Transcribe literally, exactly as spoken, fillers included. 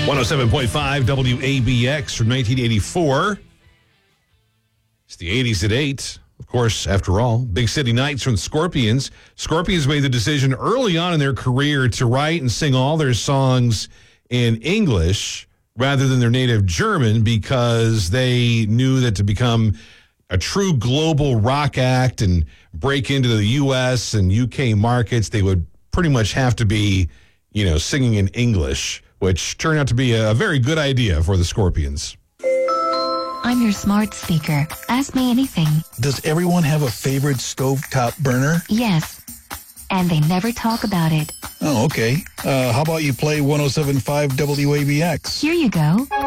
one oh seven point five W A B X from nineteen eighty-four. It's the eighties at eight. Of course, after all, Big City Nights from the Scorpions. Scorpions made the decision early on in their career to write and sing all their songs in English rather than their native German because they knew that to become a true global rock act and break into the U S and U K markets, they would pretty much have to be, you know, singing in English, which turned out to be a very good idea for the Scorpions. I'm your smart speaker. Ask me anything. Does everyone have a favorite stovetop burner? Yes. And they never talk about it. Oh, okay. Uh, how about you play one oh seven point five W A B X? Here you go.